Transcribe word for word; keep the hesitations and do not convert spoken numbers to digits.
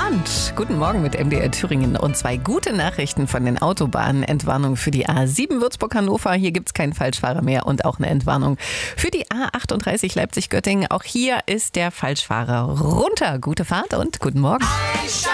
Brandt. Guten Morgen mit M D R Thüringen und zwei gute Nachrichten von den Autobahnen. Entwarnung für die A sieben Würzburg-Hannover. Hier gibt es keinen Falschfahrer mehr und auch eine Entwarnung für die A achtunddreißig Leipzig-Göttingen. Auch hier ist der Falschfahrer runter. Gute Fahrt und guten Morgen.